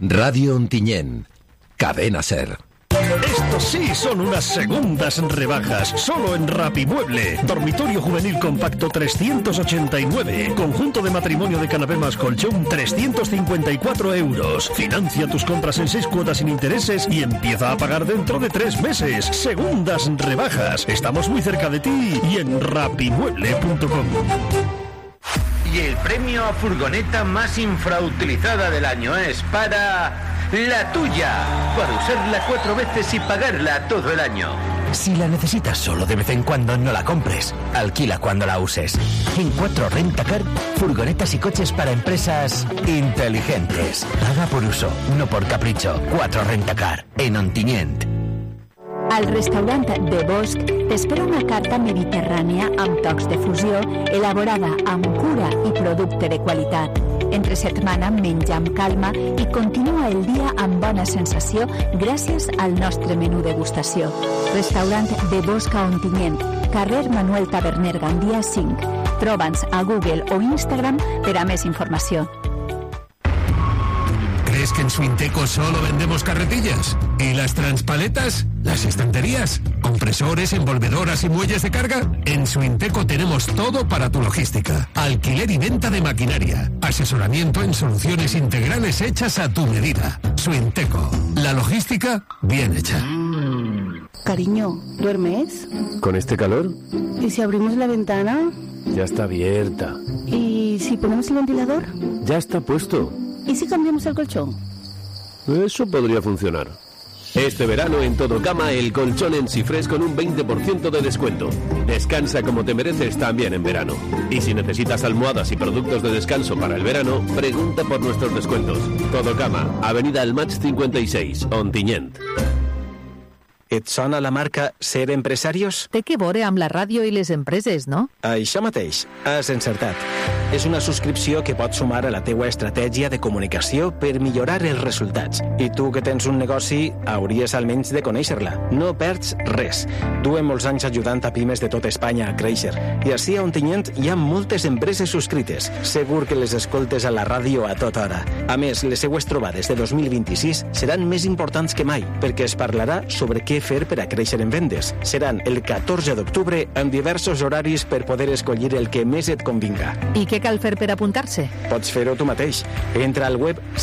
Radio Ontinyent, Cadena SER. Estos sí son unas segundas rebajas, solo en Rapimueble. Dormitorio juvenil compacto 389. Conjunto de matrimonio de canapé más colchón 354 euros. Financia tus compras en 6 cuotas sin intereses y empieza a pagar dentro de 3 meses. Segundas rebajas. Estamos muy cerca de ti y en rapimueble.com. Y el premio a furgoneta más infrautilizada del año es para... La Tuya, para usarla 4 veces y pagarla todo el año. Si la necesitas solo de vez en cuando, no la compres. Alquila cuando la uses. En 4 Rentacar, furgonetas y coches para empresas inteligentes. Paga por uso, no por capricho. 4 Rentacar, en Ontinyent. Al restaurant de Bosch t'espera una carta mediterrània amb tocs de fusió elaborada amb cura i producte de qualitat. Entre setmana menja amb calma i continua el dia amb bona sensació gràcies al nostre menú degustació. Restaurant de Bosch a Ontinyent, carrer Manuel Taberner Gandia 5. Troba'ns a Google o Instagram per a més informació. ¿Crees que en Suinteco solo vendemos carretillas? ¿Y las transpaletas? ¿Las estanterías? ¿Compresores, envolvedoras y muelles de carga? En Suinteco tenemos todo para tu logística. Alquiler y venta de maquinaria. Asesoramiento en soluciones integrales hechas a tu medida. Suinteco. La logística bien hecha. Cariño, ¿duermes? ¿Con este calor? ¿Y si abrimos la ventana? Ya está abierta. ¿Y si ponemos el ventilador? Ya está puesto. ¿Y si cambiamos el colchón? Eso podría funcionar. Este verano en Todo Cama, el colchón en Sifres con un 20% de descuento. Descansa como te mereces también en verano. Y si necesitas almohadas y productos de descanso para el verano, pregunta por nuestros descuentos. Todo Cama, Avenida El Maig 56, Ontinyent. Et sona la marca Ser Empresarios? Té que veure amb la ràdio i les empreses, no? Això mateix, has encertat. És una subscripció que pot sumar a la teua estratègia de comunicació per millorar els resultats. I tu que tens un negoci, hauries almenys de conèixer-la. No perds res. Duem molts anys ajudant a pimes de tota Espanya a créixer. I així a Ontinyent hi ha moltes empreses subscrites. Segur que les escoltes a la ràdio a tota hora. A més, les seues trobades de 2026 seran més importants que mai, perquè es parlarà sobre què fer per a créixer en vendes. Seran el 14 d'octubre en diversos horaris per poder escollir el que més et convinga. I què cal fer per apuntar-se? Pots fer-ho tu mateix. Entra al web